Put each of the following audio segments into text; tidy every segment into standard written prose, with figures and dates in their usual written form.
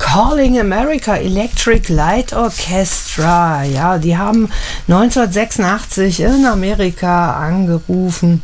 Calling America Electric Light Orchestra. Ja, die haben 1986 in Amerika angerufen.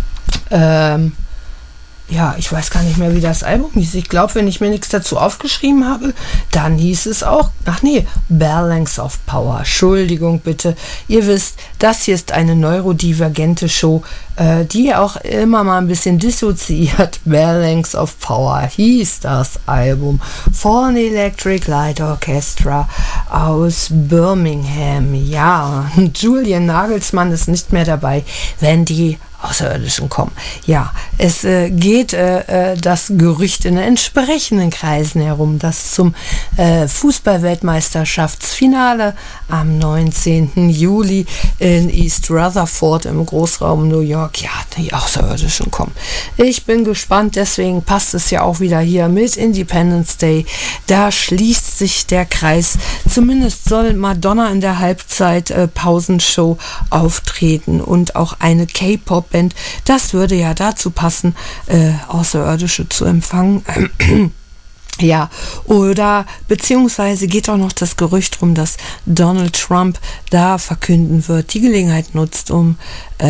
Ja, ich weiß gar nicht mehr, wie das Album hieß. Ich glaube, wenn ich mir nichts dazu aufgeschrieben habe, dann hieß es auch, Balance of Power. Entschuldigung bitte. Ihr wisst, das hier ist eine neurodivergente Show, die auch immer mal ein bisschen dissoziiert. Balance of Power hieß das Album von Electric Light Orchestra aus Birmingham. Ja, Julian Nagelsmann ist nicht mehr dabei, wenn die Außerirdischen kommen. Ja, es geht das Gerücht in entsprechenden Kreisen herum, dass zum Fußball-Weltmeisterschaftsfinale am 19. Juli in East Rutherford im Großraum New York, ja, die Außerirdischen kommen. Ich bin gespannt, deswegen passt es ja auch wieder hier mit Independence Day. Da schließt sich der Kreis. Zumindest soll Madonna in der Halbzeit Pausenshow auftreten und auch eine K-Pop-Band. Das würde ja dazu passen, Außerirdische zu empfangen. Ja, oder beziehungsweise geht auch noch das Gerücht rum, dass Donald Trump da verkünden wird, die Gelegenheit nutzt, um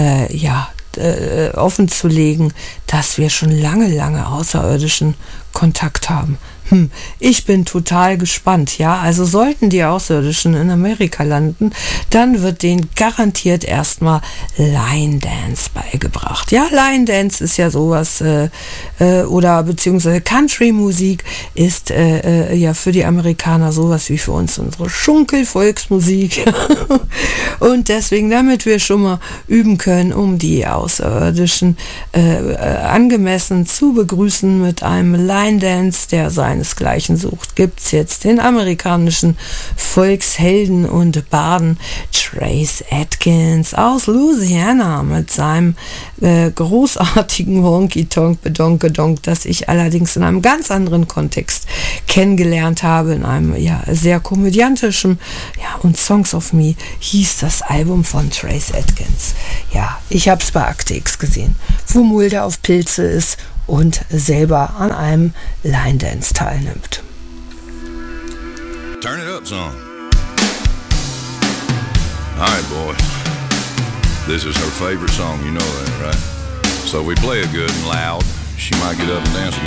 offen zu legen, dass wir schon lange außerirdischen Kontakt haben. Ich bin total gespannt, ja, also sollten die Außerirdischen in Amerika landen, dann wird denen garantiert erstmal Line Dance beigebracht. Ja, Line Dance ist ja sowas, oder beziehungsweise Country-Musik ist ja für die Amerikaner sowas wie für uns unsere Schunkel-Volksmusik. Und deswegen, damit wir schon mal üben können, um die Außerirdischen angemessen zu begrüßen mit einem Line Dance, der seinesgleichen sucht, gibt's jetzt den amerikanischen Volkshelden und Barden Trace Adkins aus Louisiana mit seinem großartigen Honky-Tonk-Bedonkedonk, das ich allerdings in einem ganz anderen Kontext kennengelernt habe, in einem sehr komödiantischen, und Songs of Me hieß das Album von Trace Adkins. Ja, ich hab's bei Akte X gesehen, wo Mulder auf Pilze ist und selber an einem Line Dance teilnimmt. Turn it up some. Alright, boys. This is her favorite song, you know that, right? So we play it good and loud. She might get up and dance again.